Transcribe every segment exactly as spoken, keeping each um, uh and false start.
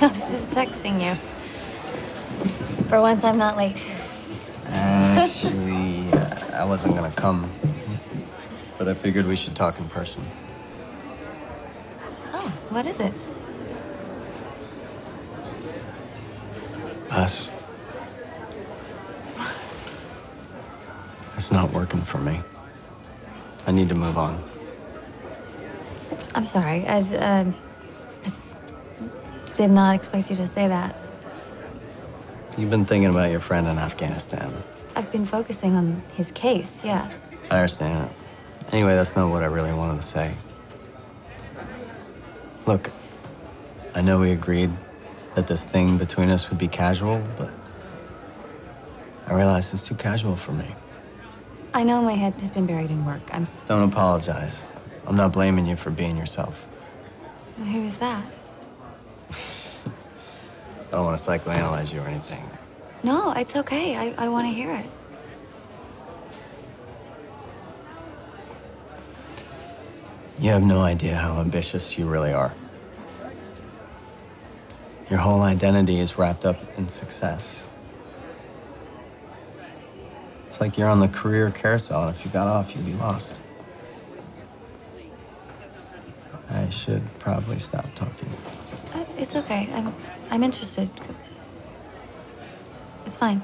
I was just texting you. For once, I'm not late. Actually, uh, I wasn't gonna come, but I figured we should talk in person. Oh, what is it? Us. It's not working for me. I need to move on. I'm sorry. I, uh, I just did not expect you to say that. You've been thinking about your friend in Afghanistan. I've been focusing on his case, yeah. I understand. Anyway, that's not what I really wanted to say. Look, I know we agreed that this thing between us would be casual, but I realize it's too casual for me. I know my head has been buried in work. I'm s- Don't apologize. I'm not blaming you for being yourself. Who is that? I don't want to psychoanalyze you or anything. No, it's okay. I, I want to hear it. You have no idea how ambitious you really are. Your whole identity is wrapped up in success. It's like you're on the career carousel, and if you got off, you'd be lost. I should probably stop talking. Uh, it's okay. I'm, I'm interested. It's fine.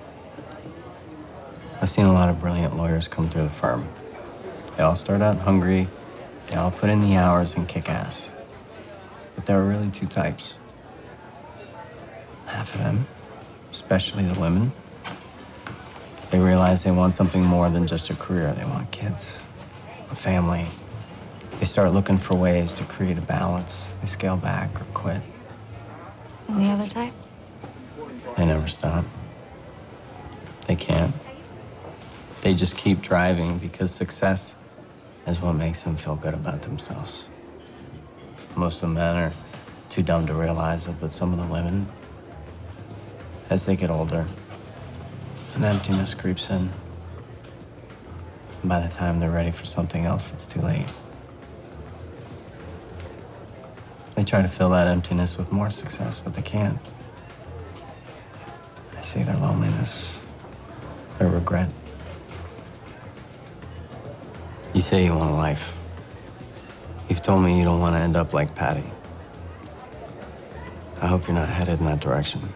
I've seen a lot of brilliant lawyers come through the firm. They all start out hungry, they all put in the hours and kick ass. But there are really two types. Half of them, especially the women, they realize they want something more than just a career. They want kids, a family. They start looking for ways to create a balance. They scale back or quit. And the other type? They never stop. They can't. They just keep driving because success is what makes them feel good about themselves. Most of the men are too dumb to realize it, but some of the women, as they get older, an emptiness creeps in. And by the time they're ready for something else, it's too late. They try to fill that emptiness with more success, but they can't. I see their loneliness, their regret. You say you want a life. You've told me you don't want to end up like Patty. I hope you're not headed in that direction.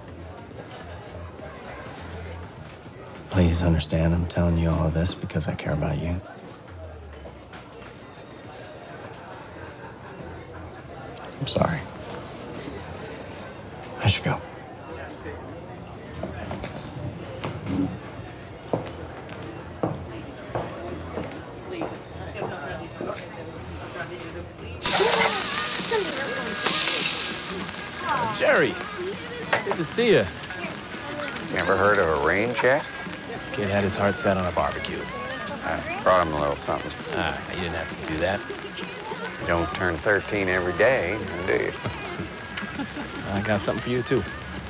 Please understand I'm telling you all of this because I care about you. I'm sorry. I should go. Jerry, good to see you. Never heard of a rain check? Kid had his heart set on a barbecue. I brought him a little something. Ah, you didn't have to do that. You don't turn thirteen every day, do you? I got something for you, too.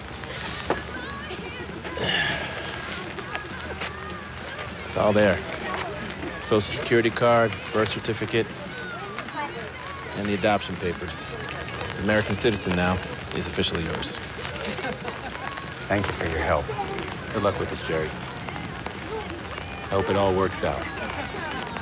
It's all there. Social security card, birth certificate, and the adoption papers. He's an American citizen now. He's officially yours. Thank you for your help. Good luck with this, Jerry. I hope it all works out.